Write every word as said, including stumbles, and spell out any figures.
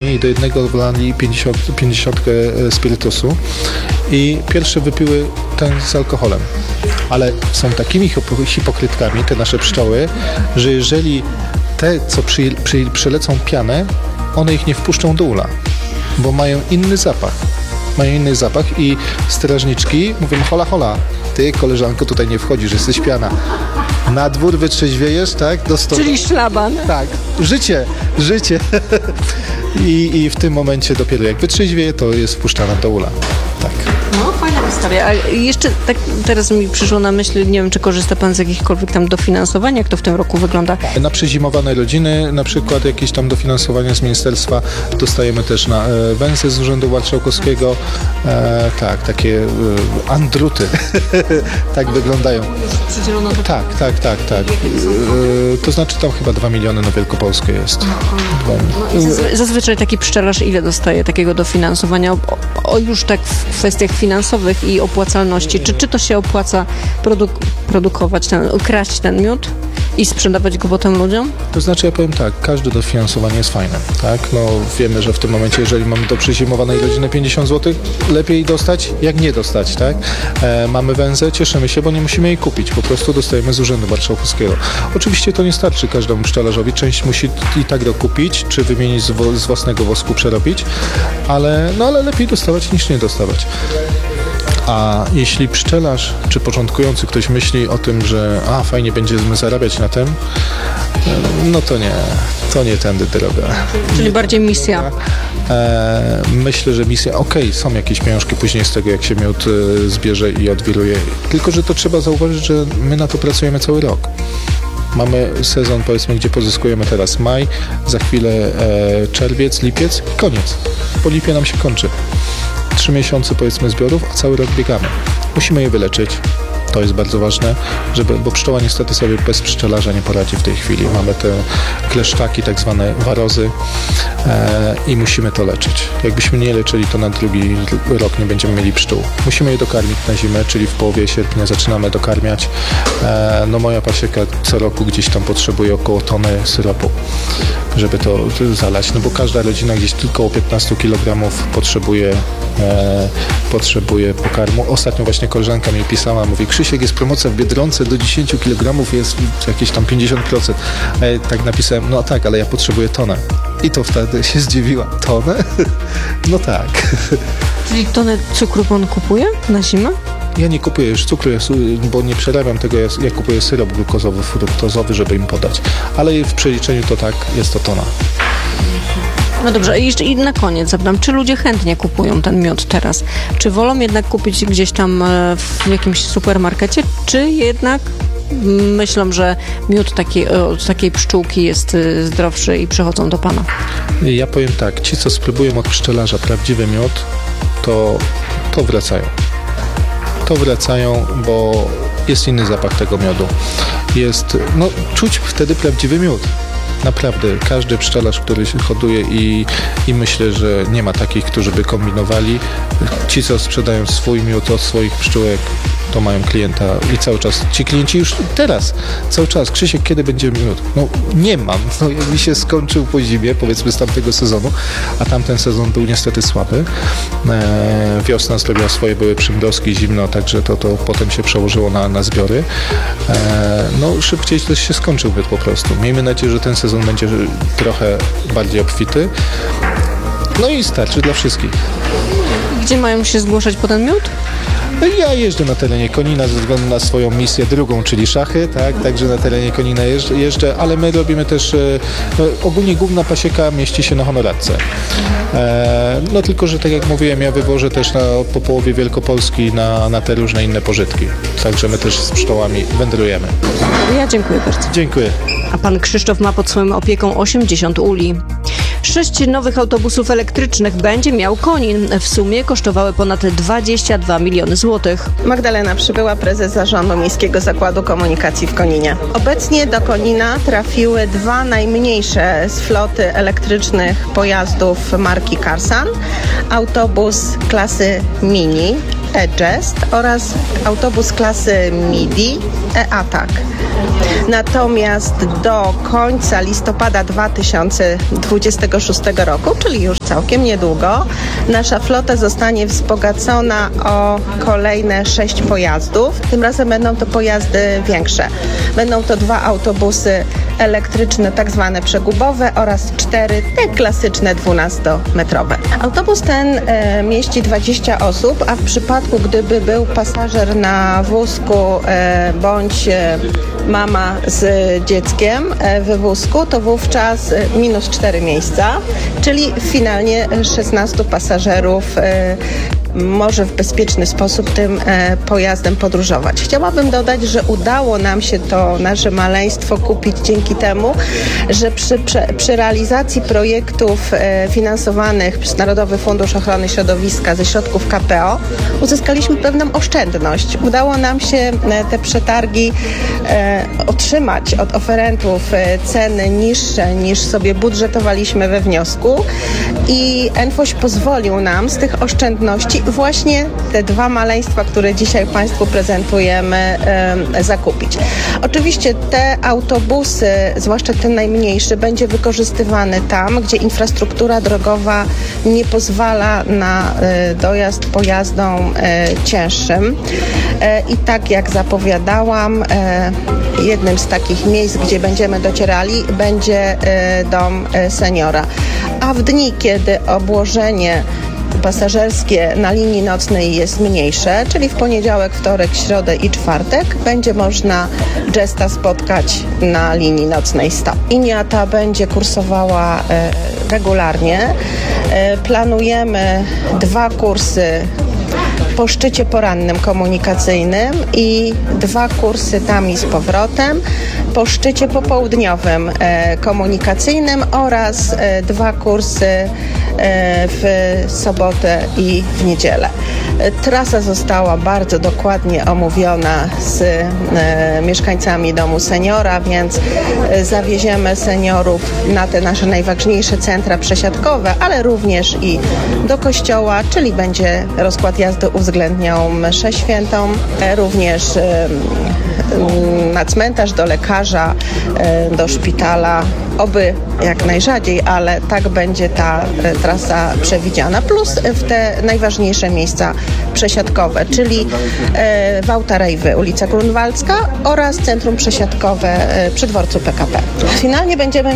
panie i do jednego wlali pięćdziesiąt spirytusu i pierwsze wypiły ten z alkoholem. Ale są takimi hipokrytkami, te nasze pszczoły, że jeżeli te, co przy, przy, przylecą pianę, one ich nie wpuszczą do ula, bo mają inny zapach. Mają inny zapach i strażniczki mówią: hola, hola, ty, koleżanko, tutaj nie wchodzisz, jesteś piana. Na dwór wytrzeźwiejesz, tak? Do sto... Czyli szlaban. Tak, życie, życie. I, I w tym momencie dopiero jak wytrzeźwieje, to jest wpuszczana do ula. Tak. No, fajna historia. A jeszcze tak teraz mi przyszło na myśl, nie wiem, czy korzysta pan z jakichkolwiek tam dofinansowań, jak to w tym roku wygląda? Na przezimowane rodziny, na przykład jakieś tam dofinansowania z ministerstwa, dostajemy też na e, węzy z Urzędu Marszałkowskiego. E, tak, takie e, andruty. Tak wyglądają. Przydzielono to... Tak, tak, tak, tak. E, to znaczy tam chyba dwa miliony na Wielkopolskę jest. No i zazwy- zazwyczaj taki pszczelarz ile dostaje takiego dofinansowania? O, o już tak w kwestiach finansowych i opłacalności. Czy, czy to się opłaca produk- produkować, ten, kraść ten miód i sprzedawać go potem ludziom? To znaczy, ja powiem tak, każde dofinansowanie jest fajne, tak? No wiemy, że w tym momencie, jeżeli mamy do przezimowanej rodziny pięćdziesiąt złotych, lepiej dostać, jak nie dostać, tak? E, mamy węzę, cieszymy się, bo nie musimy jej kupić, po prostu dostajemy z Urzędu Marszałkowskiego. Oczywiście to nie starczy każdemu pszczelarzowi, część musi i tak dokupić, czy wymienić z, wo- z własnego wosku, przerobić, ale, no, ale lepiej dostawać niż nie dostawać. A jeśli pszczelarz czy początkujący ktoś myśli o tym, że a fajnie będziemy zarabiać na tym, no to nie, to nie tędy droga. Czyli bardziej misja. E, myślę, że misja, okej, okay, są jakieś pieniążki później z tego, jak się miód e, zbierze i odwiruje, tylko że to trzeba zauważyć, że my na to pracujemy cały rok. Mamy sezon, powiedzmy, gdzie pozyskujemy teraz maj, za chwilę e, czerwiec, lipiec i koniec. Po lipie nam się kończy. Trzy miesiące, powiedzmy, zbiorów, a cały rok biegamy. Musimy je wyleczyć. To jest bardzo ważne, żeby, bo pszczoła niestety sobie bez pszczelarza nie poradzi w tej chwili. Mamy te kleszczaki, tak zwane warozy e, i musimy to leczyć. Jakbyśmy nie leczyli, to na drugi rok nie będziemy mieli pszczół. Musimy je dokarmić na zimę, czyli w połowie sierpnia zaczynamy dokarmiać. E, no moja pasieka co roku gdzieś tam potrzebuje około tony syropu, żeby to zalać, no bo każda rodzina gdzieś tylko o piętnaście kilogramów potrzebuje, e, potrzebuje pokarmu. Ostatnio właśnie koleżanka mi pisała, mówi: Krzysiek, jest promocja w Biedronce, do dziesięć kilogramów jest jakieś tam pięćdziesiąt procent. A ja tak napisałem: no tak, ale ja potrzebuję tonę. I to wtedy się zdziwiła. Tonę? No tak. Czyli tonę cukru pan kupuje na zimę? Ja nie kupuję już cukru, bo nie przerabiam tego, ja, ja kupuję syrop glukozowy, fruktozowy, żeby im podać. Ale w przeliczeniu to tak, jest to tona. No dobrze, i jeszcze i na koniec zapytam, czy ludzie chętnie kupują ten miód teraz? Czy wolą jednak kupić gdzieś tam w jakimś supermarkecie, czy jednak myślą, że miód taki, od takiej pszczółki jest zdrowszy i przychodzą do pana? Ja powiem tak, ci co spróbują od pszczelarza prawdziwy miód, to, to wracają. To wracają, bo jest inny zapach tego miodu. Jest, no czuć wtedy prawdziwy miód. Naprawdę, każdy pszczelarz, który się hoduje i, i myślę, że nie ma takich, którzy by kombinowali. Ci, co sprzedają swój miód od swoich pszczółek, to mają klienta i cały czas, ci klienci już teraz, cały czas: Krzysiek, kiedy będzie miód? No nie mam, no jak mi się skończył po zimie, powiedzmy z tamtego sezonu, a tamten sezon był niestety słaby. E, wiosna zrobiła swoje, były przymrozki, zimno, także to, to potem się przełożyło na, na zbiory. E, no szybciej też się skończył miód po prostu. Miejmy nadzieję, że ten sezon będzie trochę bardziej obfity. No i starczy dla wszystkich. Gdzie mają się zgłaszać po ten miód? Ja jeżdżę na terenie Konina ze względu na swoją misję drugą, czyli szachy, tak, także na terenie Konina jeżdżę, jeżdżę, ale my robimy też, no, ogólnie główna pasieka mieści się na Honoradce. E, no tylko, że tak jak mówiłem, ja wywożę też na, po połowie Wielkopolski na, na te różne inne pożytki, także my też z pszczołami wędrujemy. Ja dziękuję bardzo. Dziękuję. A pan Krzysztof ma pod swoją opieką osiemdziesiąt uli. Sześć nowych autobusów elektrycznych będzie miał Konin. W sumie kosztowały ponad dwadzieścia dwa miliony złotych. Magdalena Przybyła, prezes zarządu Miejskiego Zakładu Komunikacji w Koninie. Obecnie do Konina trafiły dwa najmniejsze z floty elektrycznych pojazdów marki Karsan. Autobus klasy Mini E-Jest oraz autobus klasy Midi E-Atak. Natomiast do końca listopada dwa tysiące dwudziestego szóstego roku, czyli już całkiem niedługo, nasza flota zostanie wzbogacona o kolejne sześć pojazdów. Tym razem będą to pojazdy większe. Będą to dwa autobusy elektryczne, tak zwane przegubowe, oraz cztery te klasyczne dwunastometrowe. Autobus ten e, mieści dwadzieścia osób, a w przypadku, gdyby był pasażer na wózku e, bądź e, mama z dzieckiem e, w wózku, to wówczas e, minus cztery miejsca, czyli finalnie szesnastu pasażerów e, może w bezpieczny sposób tym e, pojazdem podróżować. Chciałabym dodać, że udało nam się to nasze maleństwo kupić dzięki temu, że przy, przy, przy realizacji projektów e, finansowanych przez Narodowy Fundusz Ochrony Środowiska ze środków K P O uzyskaliśmy pewną oszczędność. Udało nam się e, te przetargi e, otrzymać od oferentów e, ceny niższe niż sobie budżetowaliśmy we wniosku i Enfoś pozwolił nam z tych oszczędności właśnie te dwa maleństwa, które dzisiaj Państwu prezentujemy, e, zakupić. Oczywiście te autobusy, zwłaszcza ten najmniejszy, będzie wykorzystywany tam, gdzie infrastruktura drogowa nie pozwala na e, dojazd pojazdom e, cięższym. E, I tak jak zapowiadałam, e, jednym z takich miejsc, gdzie będziemy docierali, będzie e, dom e, seniora. A w dni, kiedy obłożenie pasażerskie na linii nocnej jest mniejsze, czyli w poniedziałek, wtorek, środę i czwartek, będzie można Jesta spotkać na linii nocnej sto. Linia ta będzie kursowała e, regularnie. E, planujemy dwa kursy po szczycie porannym komunikacyjnym i dwa kursy tam i z powrotem po szczycie popołudniowym e, komunikacyjnym oraz e, dwa kursy e, w sobotę i w niedzielę. E, trasa została bardzo dokładnie omówiona z e, mieszkańcami domu seniora, więc e, zawieziemy seniorów na te nasze najważniejsze centra przesiadkowe, ale również i do kościoła, czyli będzie rozkład jazdy uwzględniał mszę świętą, e, również e, na cmentarz, do lekarza, e, do szpitala, oby jak najrzadziej, ale tak będzie ta e, trasa przewidziana, plus w te najważniejsze miejsca przesiadkowe, czyli e, Wałta Rejwy, ulica Grunwaldzka oraz centrum przesiadkowe e, przy dworcu P K P. Finalnie będziemy